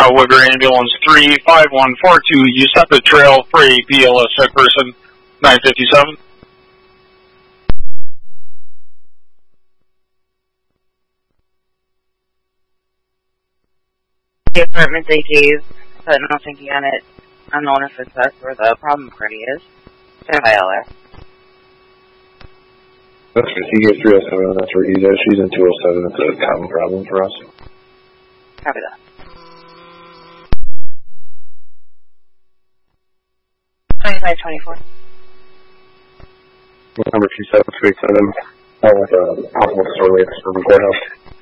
Woodbury Ambulance 35142. You set the trail for a BLS sick person, 957. The apartment they gave, but not thinking on it. Unknown if it's us where the problem party is. Stand by LR. That's right. He gave 307, that's where he's at. She's in 207. It's a common problem for us. Copy that. $2524. Number 2737. With a possible disorderly at the courthouse.